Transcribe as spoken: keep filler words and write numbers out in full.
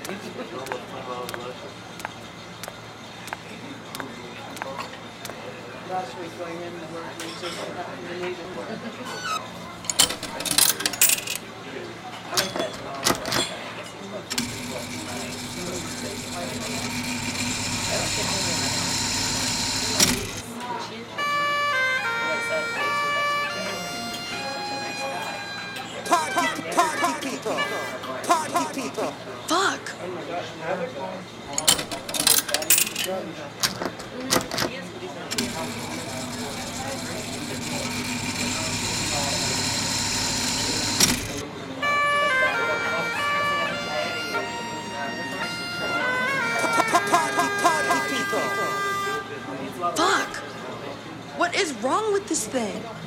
Last week going in the work, we just happened to need it. I like that. Party, party people. Party people. Fuck! Fuck! What is wrong with this thing?